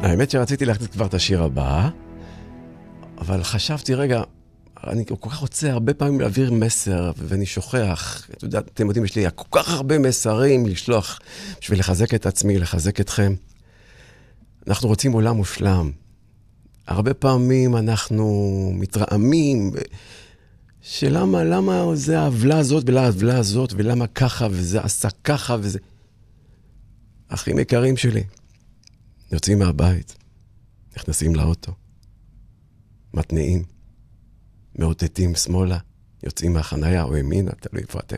האמת שרציתי להכניס כבר את השיר הבא, אבל חשבתי, רגע, אני כל כך רוצה הרבה פעמים להעביר מסר, ואני שוכח. אתם יודעים, יש לי כל כך הרבה מסרים לשלוח, בשביל לחזק את עצמי, לחזק אתכם. אנחנו רוצים עולם מושלם. הרבה פעמים אנחנו מתרעמים, למה זה העוולה הזאת ולעוולה הזאת, ולמה ככה וזה עשה ככה וזה. אחים יקרים שלי, יוצאים מהבית, נכנסים לאוטו, מתניעים, מאותתים שמאלה, יוצאים מהחנייה או ימינה, תלוי איפה אתם.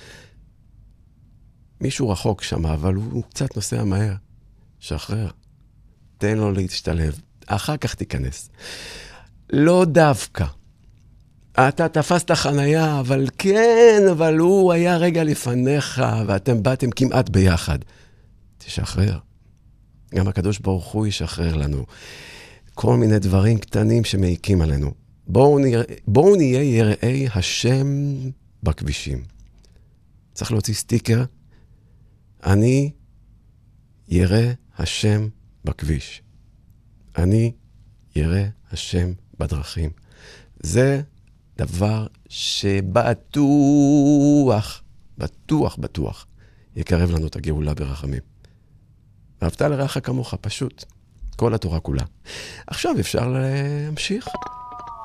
מישהו רחוק שם, אבל הוא קצת נוסע מהר. שחרר, תן לו להשתלב, אחר כך תיכנס. לא דווקא. אתה תפסת חנייה, אבל כן, אבל הוא היה רגע לפניך, ואתם באתם כמעט ביחד. תשחרר. גם הקדוש ברוך הוא ישחרר לנו. כל מיני דברים קטנים שמעיקים עלינו. בואו נהיה יראי השם בכבישים. צריך להוציא סטיקר. אני ירא השם בכביש. אני ירא השם בדרכים. זה דבר שבטוח, בטוח, יקרב לנו את הגאולה ברחמים. ואהבת לרעך כמוך, פשוט. כל התורה כולה. עכשיו אפשר להמשיך.